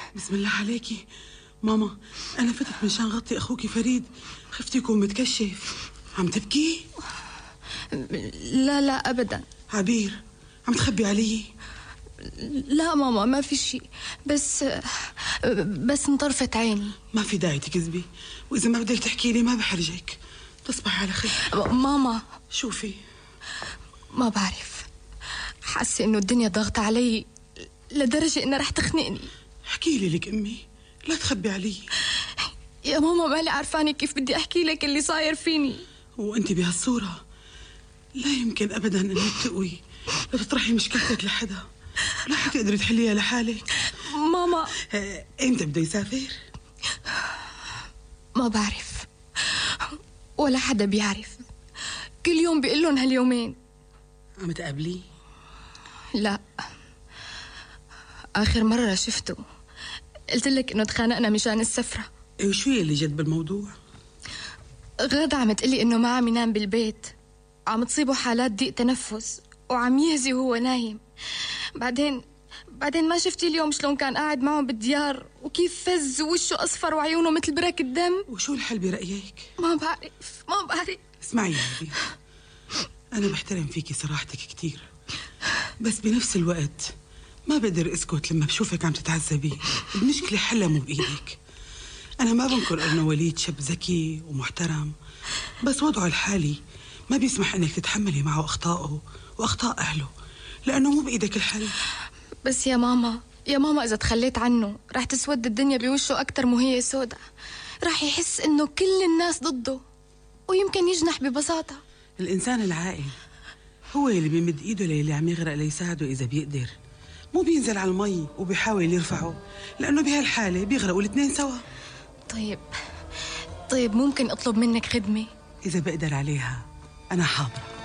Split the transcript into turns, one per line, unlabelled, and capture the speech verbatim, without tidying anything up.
بسم الله عليكي ماما. أنا فتت مشان غطي أخوكي فريد، خفت يكون متكشف. عم تبكي؟
لا لا أبدا.
عبير عم تخبي علي؟
لا ماما ما في شيء، بس بس انطرفت عيني.
ما في داعي تكذبي، وإذا ما بدك تحكي لي ما بحرجك. تصبح على خير.
ماما
شوفي،
ما بعرف، حاسة إنه الدنيا ضاغطة علي لدرجة إنها رح تخنقني.
احكي لي لك أمي، لا تخبي علي.
يا ماما مالي عارفاني كيف بدي أحكي لك اللي صاير فيني.
وأنت بهالصورة لا يمكن أبدا أنك تقوي لو تطرحي مشكلتك لحدا. لا حتقدري تحليها لحالك.
ماما
إمتى بده يسافر؟
ما بعرف، ولا حدا بيعرف. كل يوم بيقلن هاليومين.
عم تقابليه؟
لا، آخر مرة شفته قلت لك إنه تخانقنا مشان السفرة.
إيه وشو اللي جد بالموضوع؟
غادة عم تقلي إنه ما عم ينام بالبيت، عم تصيبه حالات ضيق تنفس وعم يهزي وهو نايم. بعدين بعدين ما شفتي اليوم شلون كان قاعد معهم بالديار وكيف فز ووشه أصفر وعيونه مثل برك الدم؟
وشو الحل برأيك؟
ما بعرف ما بعرف.
اسمعي يا عبير، أنا بحترم فيكي صراحتك كتير، بس بنفس الوقت ما بقدر اسكت لما بشوفك عم تتعذبي. المشكلة حلها مو بإيدك. أنا ما بنكر إنه وليد شاب ذكي ومحترم، بس وضعه الحالي ما بيسمح إنك تتحملي معه أخطائه وأخطاء أهله، لأنه مو بإيدك الحل.
بس يا ماما يا ماما إذا تخليت عنه رح تسود الدنيا بوشه أكتر مو هي سودة. رح يحس إنه كل الناس ضده ويمكن يجنح ببساطة.
الإنسان العاقل هو اللي بيمد إيده للي عم يغرق ليساعده إذا بيقدر، مو بينزل على المي وبيحاول يرفعه، لأنه بهالحالة بيغرقوا الاثنين سوا.
طيب طيب ممكن أطلب منك خدمة؟
إذا بقدر عليها أنا حاضرة.